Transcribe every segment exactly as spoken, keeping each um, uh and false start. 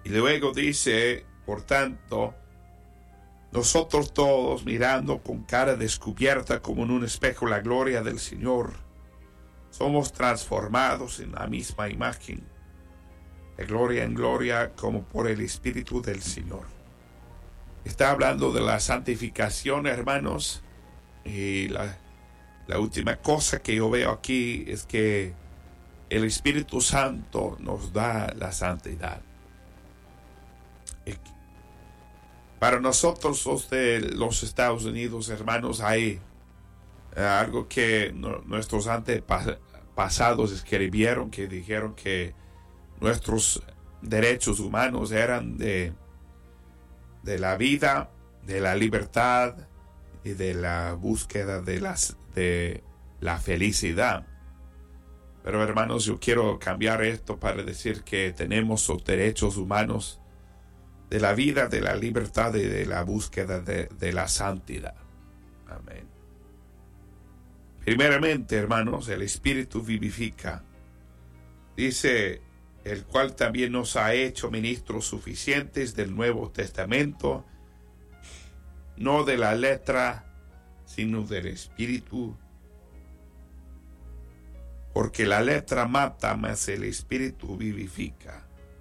Y luego dice, por tanto, nosotros todos mirando con cara descubierta como en un espejo la gloria del Señor, somos transformados en la misma imagen, de gloria en gloria como por el Espíritu del Señor. Está hablando de la santificación, hermanos, y la, la última cosa que yo veo aquí es que el Espíritu Santo nos da la santidad. Para nosotros los de los Estados Unidos, hermanos, hay eh, algo que no, nuestros antepasados escribieron, que dijeron que nuestros derechos humanos eran de, de la vida, de la libertad y de la búsqueda de, las, de la felicidad. Pero hermanos, yo quiero cambiar esto para decir que tenemos los derechos humanos de la vida, de la libertad y de la búsqueda de, de la santidad. Amén. Primeramente, hermanos, el Espíritu vivifica. Dice, el cual también nos ha hecho ministros suficientes del Nuevo Testamento, no de la letra, sino del Espíritu. Porque la letra mata, mas el Espíritu vivifica.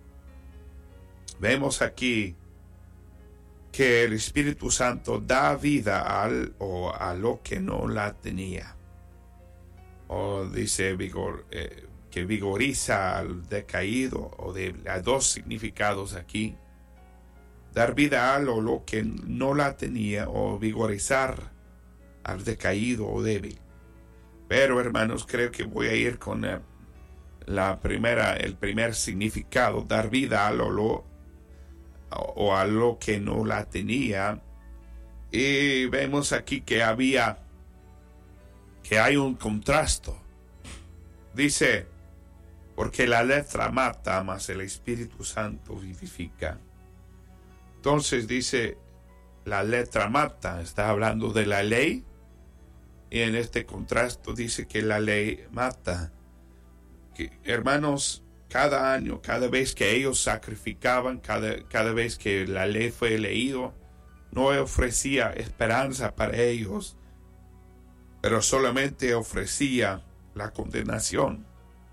Vemos aquí que el Espíritu Santo da vida al o a lo que no la tenía. O dice vigor, eh, que vigoriza al decaído, o de hay dos significados aquí. Dar vida al o lo que no la tenía, o vigorizar al decaído o débil. Pero hermanos, creo que voy a ir con eh, la primera, el primer significado, dar vida al o lo o a lo que no la tenía. Y vemos aquí que había que hay un contraste. Dice, porque la letra mata, mas el Espíritu Santo vivifica. Entonces dice, la letra mata, está hablando de la ley, y en este contraste dice que la ley mata. Que, hermanos, cada año, cada vez que ellos sacrificaban, cada, cada vez que la ley fue leído, no ofrecía esperanza para ellos, pero solamente ofrecía la condenación.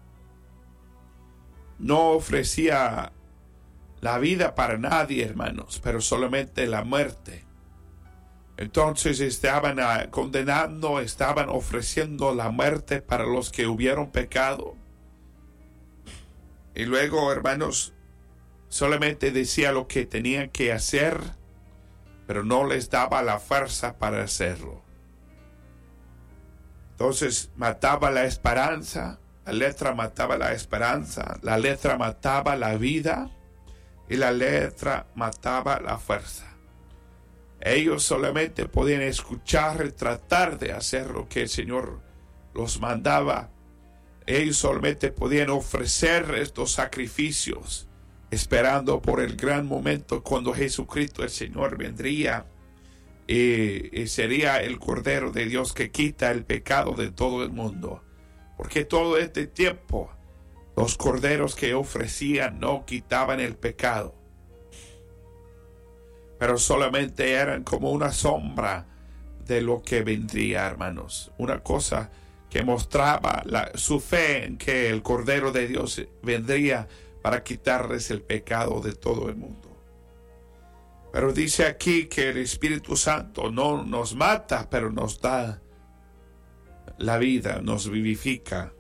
No ofrecía la vida para nadie, hermanos, pero solamente la muerte. Entonces estaban condenando, estaban ofreciendo la muerte para los que hubieron pecado. Y luego, hermanos, solamente decía lo que tenían que hacer, pero no les daba la fuerza para hacerlo. Entonces mataba la esperanza, la letra mataba la esperanza, la letra mataba la vida y la letra mataba la fuerza. Ellos solamente podían escuchar y tratar de hacer lo que el Señor los mandaba. Ellos solamente podían ofrecer estos sacrificios, esperando por el gran momento cuando Jesucristo el Señor vendría y, y sería el Cordero de Dios que quita el pecado de todo el mundo. Porque todo este tiempo los corderos que ofrecían no quitaban el pecado, pero solamente eran como una sombra de lo que vendría, hermanos. Una cosa que mostraba la, su fe en que el Cordero de Dios vendría para quitarles el pecado de todo el mundo. Pero dice aquí que el Espíritu Santo no nos mata, pero nos da la vida, nos vivifica.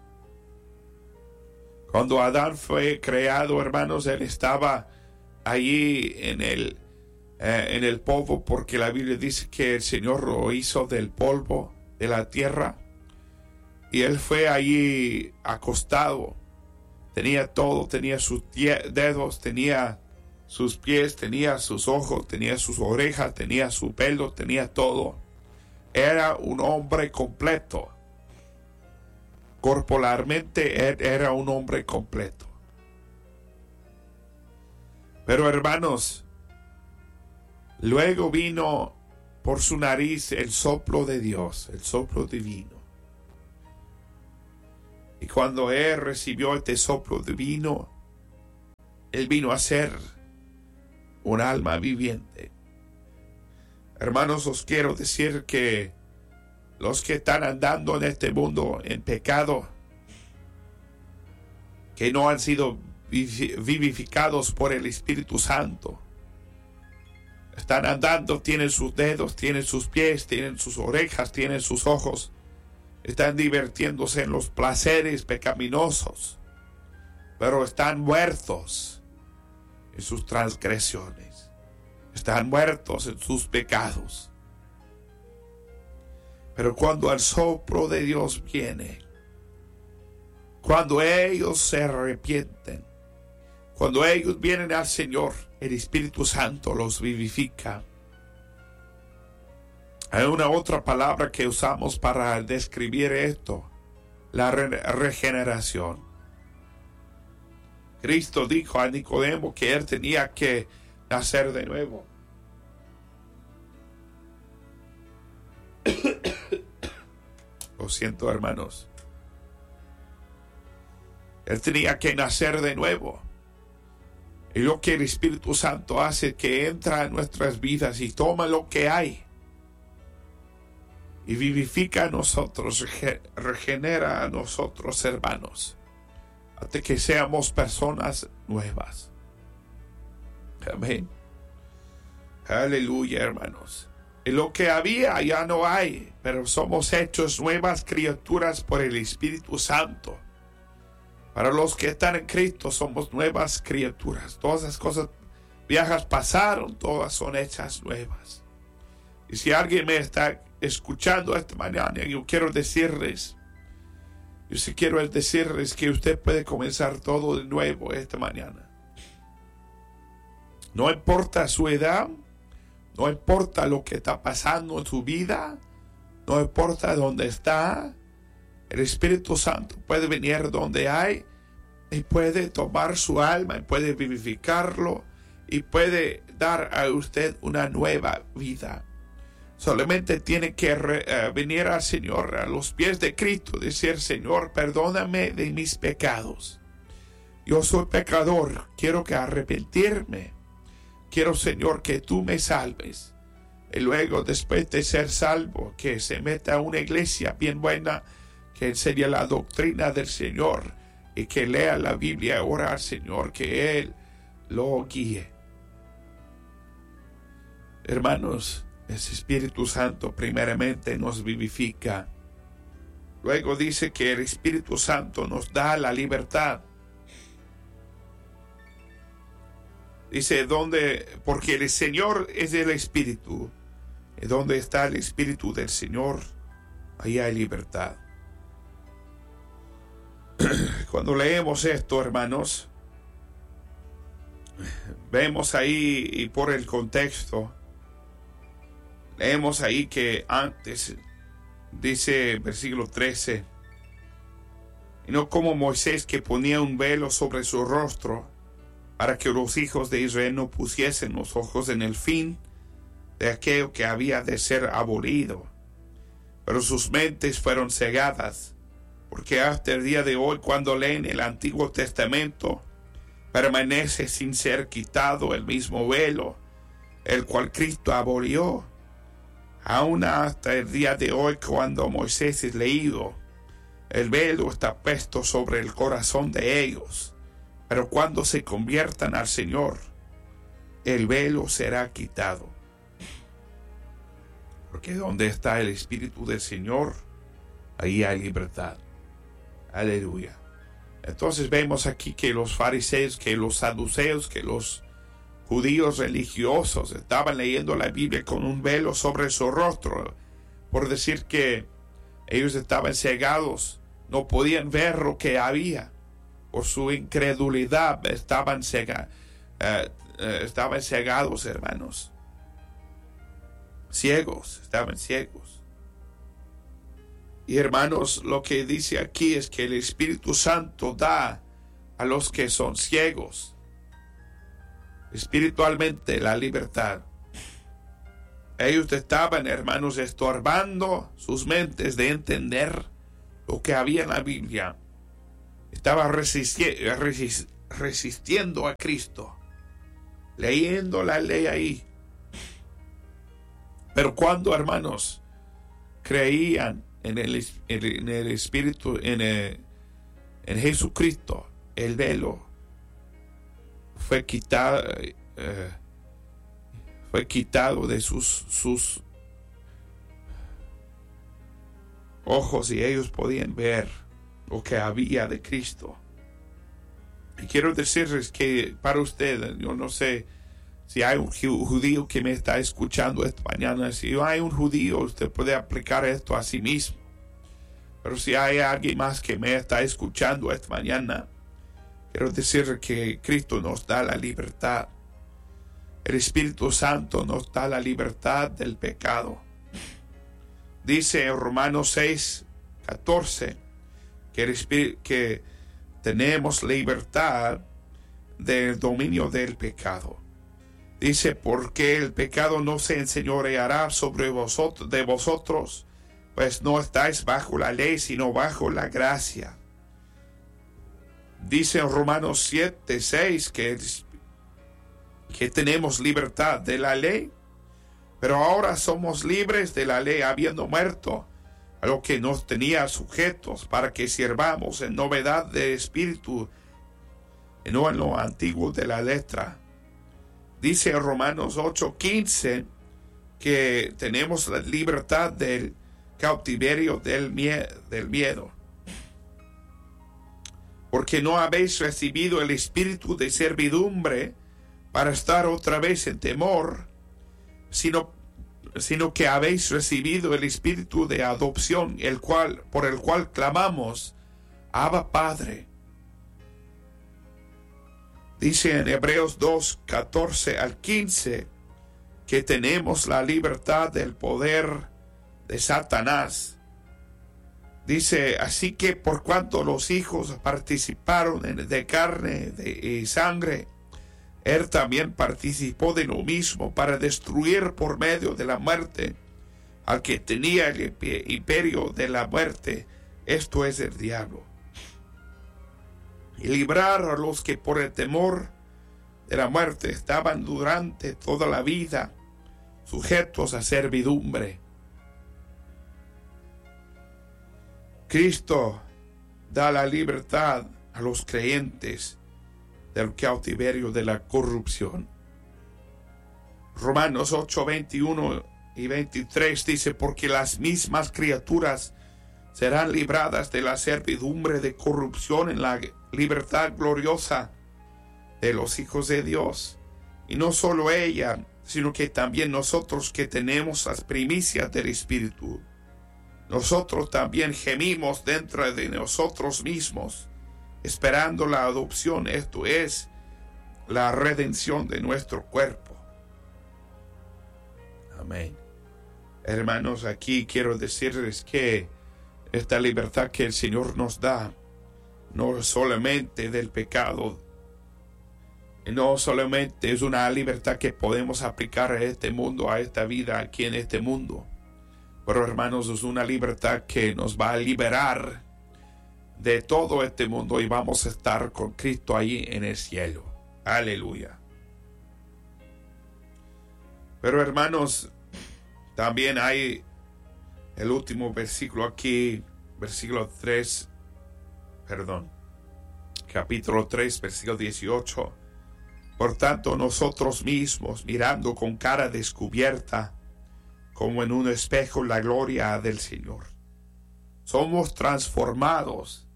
Cuando Adán fue creado, hermanos, él estaba allí en el, eh, en el polvo, porque la Biblia dice que el Señor lo hizo del polvo de la tierra. Y él fue allí acostado. Tenía todo, tenía sus dedos, tenía sus pies, tenía sus ojos, tenía sus orejas, tenía su pelo, tenía todo. Era un hombre completo. Corporalmente él era un hombre completo. Pero hermanos, luego vino por su nariz el soplo de Dios, el soplo divino. Y cuando él recibió este soplo divino, Él vino a ser un alma viviente. Hermanos, os quiero decir que los que están andando en este mundo en pecado, que no han sido vivificados por el Espíritu Santo, están andando, tienen sus dedos, tienen sus pies, tienen sus orejas, tienen sus ojos, están divirtiéndose en los placeres pecaminosos, pero están muertos en sus transgresiones, están muertos en sus pecados. Pero cuando el soplo de Dios viene, cuando ellos se arrepienten, cuando ellos vienen al Señor, el Espíritu Santo los vivifica. Hay una otra palabra que usamos para describir esto: la re- regeneración. Cristo dijo a Nicodemo que él tenía que nacer de nuevo. Lo siento, hermanos. Él tenía que nacer de nuevo. Y lo que el Espíritu Santo hace, que entra en nuestras vidas y toma lo que hay y vivifica a nosotros, regenera a nosotros, hermanos, hasta que seamos personas nuevas. Amén. Aleluya, hermanos. Y lo que había ya no hay, pero somos hechos nuevas criaturas por el Espíritu Santo. Para los que están en Cristo somos nuevas criaturas. Todas las cosas viejas pasaron, todas son hechas nuevas. Y si alguien me está escuchando esta mañana, yo quiero decirles, yo sí quiero decirles que usted puede comenzar todo de nuevo esta mañana. No importa su edad, no importa lo que está pasando en su vida, no importa dónde está. El Espíritu Santo puede venir donde hay y puede tomar su alma y puede vivificarlo y puede dar a usted una nueva vida. Solamente tiene que re, uh, venir al Señor, a los pies de Cristo, decir: Señor, perdóname de mis pecados. Yo soy pecador, quiero que arrepentirme. Quiero, Señor, que tú me salves. Y luego, después de ser salvo, que se meta a una iglesia bien buena, que enseñe la doctrina del Señor y que lea la Biblia, ora al Señor, que Él lo guíe. Hermanos, ese Espíritu Santo primeramente nos vivifica. Luego dice que el Espíritu Santo nos da la libertad. Dice, donde, porque el Señor es el Espíritu, y donde está el Espíritu del Señor, ahí hay libertad. Cuando leemos esto, hermanos, vemos ahí, y por el contexto, leemos ahí que antes, dice versículo trece, y no como Moisés, que ponía un velo sobre su rostro, para que los hijos de Israel no pusiesen los ojos en el fin de aquello que había de ser abolido, pero sus mentes fueron cegadas, porque hasta el día de hoy, cuando leen el Antiguo Testamento, permanece sin ser quitado el mismo velo, el cual Cristo abolió. Aún hasta el día de hoy, cuando Moisés es leído, el velo está puesto sobre el corazón de ellos, pero cuando se conviertan al Señor, el velo será quitado. Porque donde está el Espíritu del Señor, ahí hay libertad. Aleluya. Entonces vemos aquí que los fariseos, que los saduceos, que los judíos religiosos estaban leyendo la Biblia con un velo sobre su rostro, por decir que ellos estaban cegados, no podían ver lo que había. Por su incredulidad estaban, cega, uh, uh, estaban cegados, hermanos. Ciegos, estaban ciegos. Y hermanos, lo que dice aquí es que el Espíritu Santo da a los que son ciegos espiritualmente la libertad. Ellos estaban, hermanos, estorbando sus mentes de entender lo que había en la Biblia. Estaban resisti- resist- resistiendo a Cristo, leyendo la ley ahí. Pero cuando, hermanos, creían en el, en el Espíritu, en, el, en Jesucristo, el velo fue quitado, eh, fue quitado de sus, sus ojos, y ellos podían ver lo que había de Cristo. Y quiero decirles que para usted, yo no sé si hay un judío que me está escuchando esta mañana. Si hay un judío, usted puede aplicar esto a sí mismo. Pero si hay alguien más que me está escuchando esta mañana, quiero decir que Cristo nos da la libertad. El Espíritu Santo nos da la libertad del pecado. Dice en Romanos seis, catorce, que, el Espíritu, que tenemos libertad del dominio del pecado. Dice, porque el pecado no se enseñoreará sobre vosotros, de vosotros, pues no estáis bajo la ley, sino bajo la gracia. Dice en Romanos siete, seis, que, que tenemos libertad de la ley, pero ahora somos libres de la ley, habiendo muerto a lo que nos tenía sujetos, para que sirvamos en novedad de espíritu, y no en lo antiguo de la letra. Dice en Romanos ocho, quince, que tenemos la libertad del cautiverio del, mie- del miedo. Porque no habéis recibido el espíritu de servidumbre para estar otra vez en temor, sino, sino que habéis recibido el espíritu de adopción, el cual, por el cual clamamos, Abba Padre. Dice en Hebreos dos, catorce al quince, que tenemos la libertad del poder de Satanás. Dice, así que por cuanto los hijos participaron de carne y sangre, él también participó de lo mismo, para destruir por medio de la muerte al que tenía el imperio de la muerte, esto es el diablo, y librar a los que por el temor de la muerte estaban durante toda la vida sujetos a servidumbre. Cristo da la libertad a los creyentes del cautiverio de la corrupción. Romanos ocho, veintiuno y veintitrés dice, porque las mismas criaturas serán libradas de la servidumbre de corrupción en la libertad gloriosa de los hijos de Dios. Y no solo ella, sino que también nosotros, que tenemos las primicias del Espíritu. Nosotros también gemimos dentro de nosotros mismos, esperando la adopción, esto es, la redención de nuestro cuerpo. Amén. Hermanos, aquí quiero decirles que esta libertad que el Señor nos da, no solamente del pecado, no solamente es una libertad que podemos aplicar a este mundo, a esta vida aquí en este mundo, pero hermanos, es una libertad que nos va a liberar de todo este mundo, y vamos a estar con Cristo ahí en el cielo. Aleluya. Pero hermanos, también hay el último versículo aquí, versículo tres, perdón, capítulo tres, versículo dieciocho. Por tanto, nosotros mismos, mirando con cara descubierta, como en un espejo, la gloria del Señor, somos transformados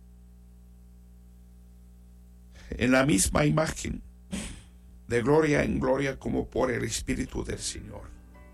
en la misma imagen, de gloria en gloria, como por el Espíritu del Señor.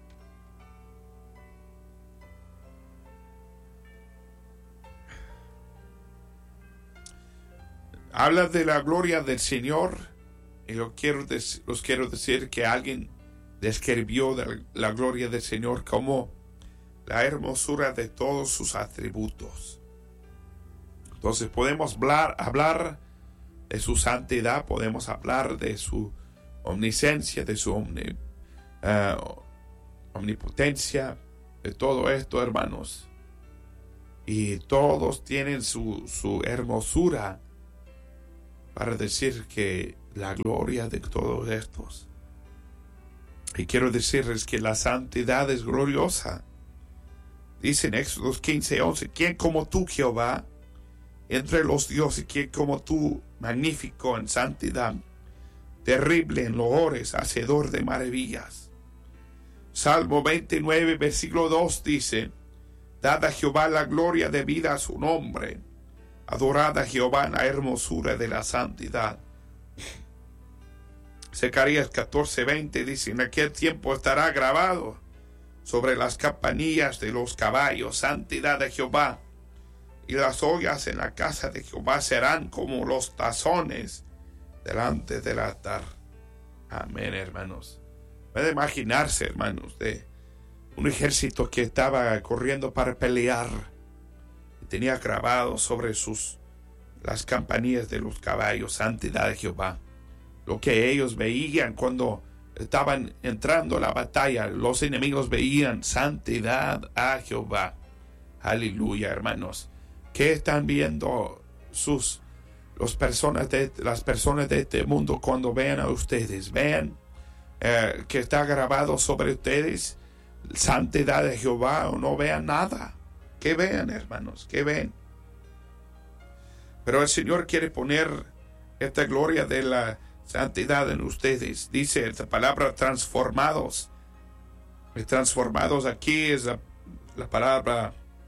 Habla de la gloria del Señor, y lo quiero des- los quiero decir que alguien describió de la gloria del Señor como la hermosura de todos sus atributos. Entonces podemos hablar, hablar de su santidad, podemos hablar de su omnisciencia, de su omni, uh, omnipotencia, de todo esto, hermanos. Y todos tienen su, su hermosura para decir que la gloria de todos estos. Y quiero decirles que la santidad es gloriosa. Dice en Éxodo quince, once, ¿quién como tú, Jehová, entre los dioses? ¿Quién como tú, magnífico en santidad, terrible en loores, hacedor de maravillas? Salmo veintinueve, versículo dos dice, dad a Jehová la gloria debida a su nombre, adorad a Jehová en la hermosura de la santidad. Zacarías catorce, veinte dice, en aquel tiempo estará grabado sobre las campanillas de los caballos, santidad de Jehová, y las ollas en la casa de Jehová serán como los tazones delante del altar. Amén, hermanos. Puede imaginarse, hermanos, de un ejército que estaba corriendo para pelear y tenía grabado sobre sus las campanillas de los caballos, santidad de Jehová. Lo que ellos veían cuando estaban entrando a la batalla, los enemigos veían santidad a Jehová. Aleluya, hermanos. ¿Qué están viendo sus los personas de, las personas de este mundo cuando vean a ustedes? Vean eh, que está grabado sobre ustedes santidad de Jehová, o no vean nada. ¿Qué vean, hermanos? ¿Qué ven? Pero el Señor quiere poner esta gloria de la santidad en ustedes. Dice esta palabra transformados. Transformados aquí es la, la palabra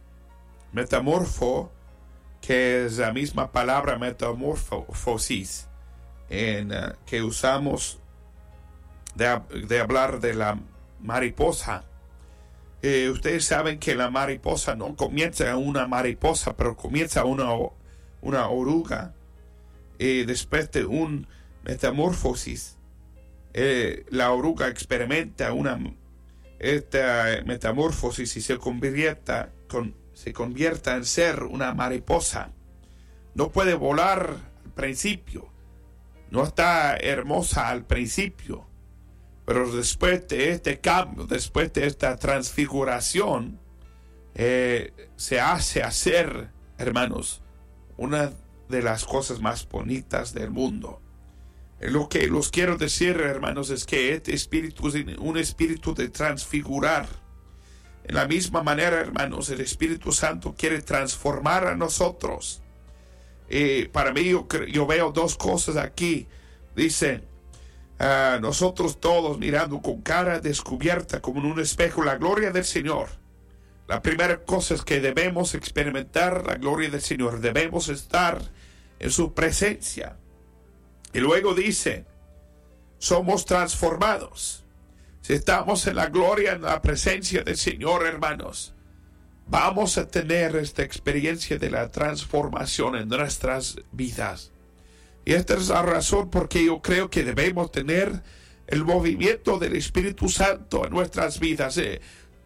metamorfo, que es la misma palabra metamorfosis en, uh, que usamos de, de hablar de la mariposa. Eh, ustedes saben que la mariposa no comienza una mariposa, pero comienza una, una oruga. Y después de un metamorfosis, eh, la oruga experimenta una esta metamorfosis y se convierta, con, se convierta en ser una mariposa. No puede volar al principio, no está hermosa al principio, pero después de este cambio, después de esta transfiguración, eh, se hace hacer, hermanos, una de las cosas más bonitas del mundo. Lo que los quiero decir, hermanos, es que este espíritu es un espíritu de transfigurar. En la misma manera, hermanos, el Espíritu Santo quiere transformar a nosotros. Eh, para mí, yo, yo veo dos cosas aquí. Dice, uh, nosotros todos mirando con cara descubierta como en un espejo la gloria del Señor. La primera cosa es que debemos experimentar la gloria del Señor. Debemos estar en su presencia. Y luego dice, somos transformados. Si estamos en la gloria, en la presencia del Señor, hermanos, vamos a tener esta experiencia de la transformación en nuestras vidas. Y esta es la razón por que yo creo que debemos tener el movimiento del Espíritu Santo en nuestras vidas, eh,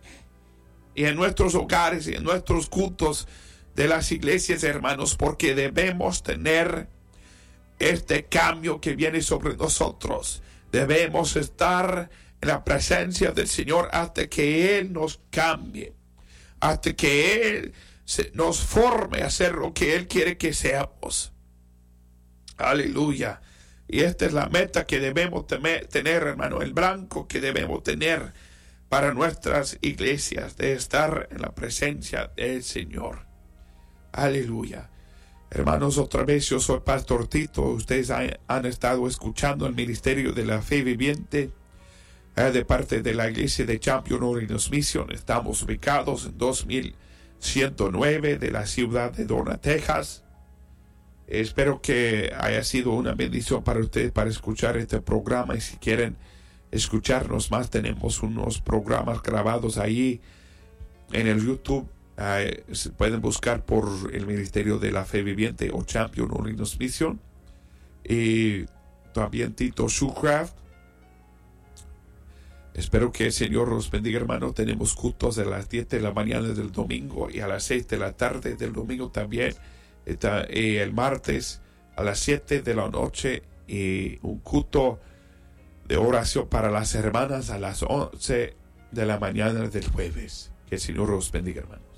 y en nuestros hogares y en nuestros cultos de las iglesias, hermanos, porque debemos tener este cambio que viene sobre nosotros. Debemos estar en la presencia del Señor hasta que Él nos cambie, hasta que Él se, nos forme a hacer lo que Él quiere que seamos. Aleluya. Y esta es la meta que debemos temer, tener, hermano, el blanco que debemos tener para nuestras iglesias, de estar en la presencia del Señor. Aleluya. Hermanos, otra vez yo soy Pastor Tito. Ustedes han, han estado escuchando el Ministerio de la Fe Viviente eh, de parte de la Iglesia de Champion Holiness Mission. Estamos ubicados en dos mil ciento nueve de la ciudad de Donna, Texas. Espero que haya sido una bendición para ustedes para escuchar este programa, y si quieren escucharnos más, tenemos unos programas grabados ahí en el YouTube. Uh, se pueden buscar por el Ministerio de la Fe Viviente o Champion Holiness Mission, y también Tito Shoecraft. Espero que el Señor los bendiga, hermano. Tenemos cultos a las diez de la mañana del domingo y a las seis de la tarde del domingo también. Está, y el martes a las siete de la noche, y un culto de oración para las hermanas a las once de la mañana del jueves. Que el Señor los bendiga, hermano.